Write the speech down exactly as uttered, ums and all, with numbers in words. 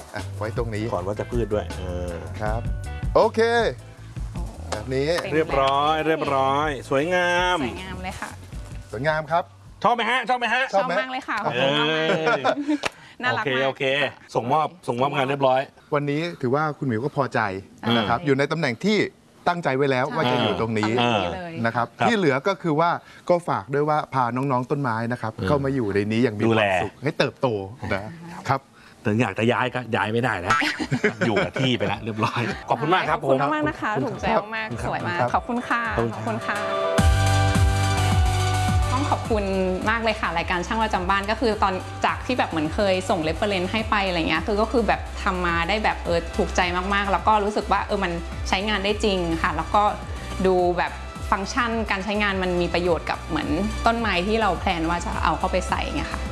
ไว้ตรงนี้ก่อนว่าจะพืชด้วยครับโอเคแบบนี้เรียบร้อยเรียบร้อยสวยงามสวยงามเลยค่ะสวยงามครับชอบไหมฮะชอบไหมฮะชอบมากเลยค่ะขอบคุณมากน่ารักมากโอเคส่งมอบส่งมอบงานเรียบร้อยวันนี้ถือว่าคุณหมิวก็พอใจนะครับอยู่ในตำแหน่งที่ตั้งใจไว้แล้วว่าจะอยู่ตรงนี้นะครับที่เหลือก็คือว่าก็ฝากด้วยว่าพาน้องๆต้นไม้นะครับเข้ามาอยู่ในนี้อย่างมีความสุขให้เติบโตนะครับถึงอยากจะย้ายก็ย้ายไม่ได้แล้วอยู่กับที่ไปแล้วเรียบร้อยขอบคุณมากครับผมขอบคุณมากนะคะถูกใจมากสวยมากขอบคุณค่ะขอบคุณค่ะต้องขอบคุณมากเลยค่ะรายการช่างประจำบ้านก็คือตอนจากที่แบบเหมือนเคยส่งเรฟเฟอเรนซ์ให้ไปอะไรเงี้ยคือก็คือแบบทำมาได้แบบเออถูกใจมากๆแล้วก็รู้สึกว่าเออมันใช้งานได้จริงค่ะแล้วก็ดูแบบฟังก์ชันการใช้งานมันมีประโยชน์กับเหมือนต้นไม้ที่เราแพลนว่าจะเอาเข้าไปใส่ไงค่ะ